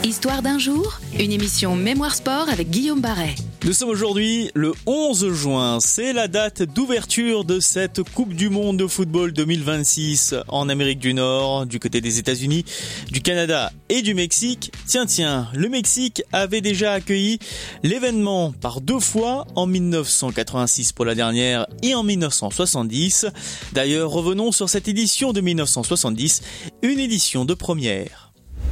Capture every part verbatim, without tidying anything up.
Histoire d'un jour, une émission Mémoire Sport avec Guillaume Barret. Nous sommes aujourd'hui le onze juin, c'est la date d'ouverture de cette Coupe du Monde de football deux mille vingt-six en Amérique du Nord, du côté des États-Unis, du Canada et du Mexique. Tiens, tiens, le Mexique avait déjà accueilli l'événement par deux fois, en dix-neuf cent quatre-vingt-six pour la dernière et en dix-neuf cent soixante-dix. D'ailleurs, revenons sur cette édition de dix-neuf cent soixante-dix, une édition de première.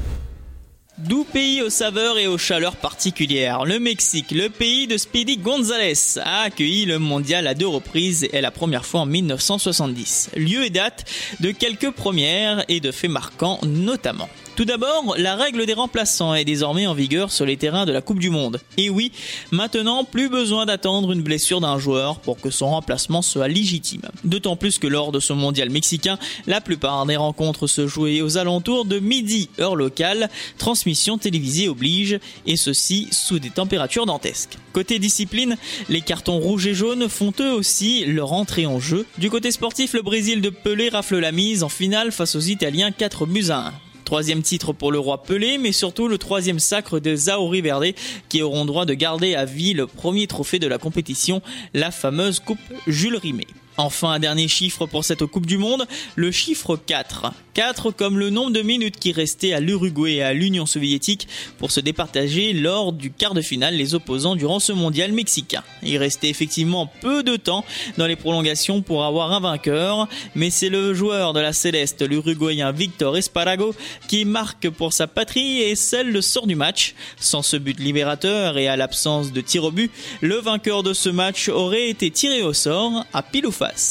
Doux pays aux saveurs et aux chaleurs particulières, le Mexique, le pays de Speedy González, a accueilli le mondial à deux reprises et la première fois en dix-neuf cent soixante-dix. Lieu et date de quelques premières et de faits marquants notamment. Tout d'abord, la règle des remplaçants est désormais en vigueur sur les terrains de la Coupe du Monde. Et oui, maintenant, plus besoin d'attendre une blessure d'un joueur pour que son remplacement soit légitime. D'autant plus que lors de ce mondial mexicain, la plupart des rencontres se jouaient aux alentours de midi, heure locale, transmission télévisée oblige, et ceci sous des températures dantesques. Côté discipline, les cartons rouges et jaunes font eux aussi leur entrée en jeu. Du côté sportif, le Brésil de Pelé rafle la mise en finale face aux Italiens quatre buts à un. Troisième titre pour le roi Pelé, mais surtout le troisième sacre de Zauri Verde, qui auront droit de garder à vie le premier trophée de la compétition, la fameuse Coupe Jules Rimet. Enfin, un dernier chiffre pour cette Coupe du Monde, le chiffre quatre. quatre comme le nombre de minutes qui restaient à l'Uruguay et à l'Union soviétique pour se départager lors du quart de finale les opposants durant ce mondial mexicain. Il restait effectivement peu de temps dans les prolongations pour avoir un vainqueur, mais c'est le joueur de la Céleste, l'Uruguayen Víctor Esparrago, qui marque pour sa patrie et scelle le sort du match. Sans ce but libérateur et à l'absence de tir au but, le vainqueur de ce match aurait été tiré au sort à pile ou face.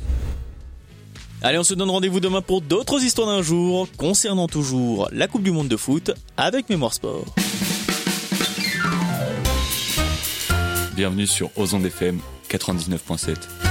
Allez, on se donne rendez-vous demain pour d'autres histoires d'un jour concernant toujours la Coupe du Monde de foot avec Mémoire Sport. Bienvenue sur Ozon F M quatre-vingt-dix-neuf virgule sept.